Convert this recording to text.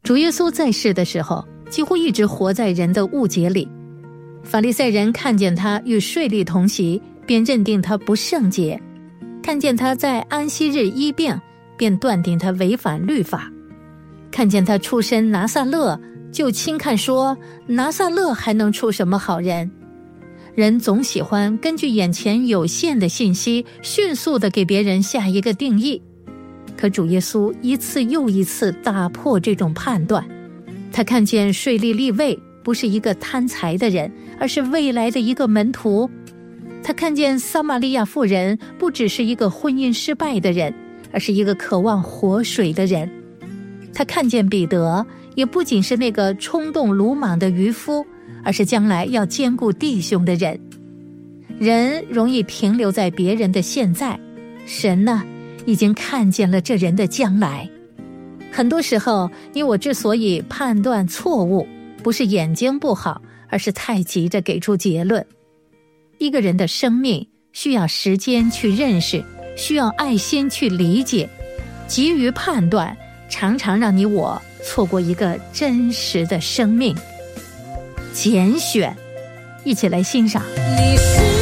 主耶稣在世的时候，几乎一直活在人的误解里。法利赛人看见他与税吏同席，便认定他不圣洁；看见他在安息日医病，便断定他违反律法；看见他出身拿撒勒，就轻看说拿撒勒还能出什么好人。人总喜欢根据眼前有限的信息，迅速地给别人下一个定义。可主耶稣一次又一次打破这种判断。他看见税吏利未不是一个贪财的人，而是未来的一个门徒。他看见撒玛利亚妇人不只是一个婚姻失败的人，而是一个渴望活水的人。他看见彼得也不仅是那个冲动鲁莽的渔夫，而是将来要兼顾弟兄的人。人容易停留在别人的现在，神呢，已经看见了这人的将来。很多时候，你我之所以判断错误，不是眼睛不好，而是太急着给出结论。一个人的生命需要时间去认识，需要爱心去理解。急于判断，常常让你我错过一个真实的生命。拣选，一起来欣赏。 你是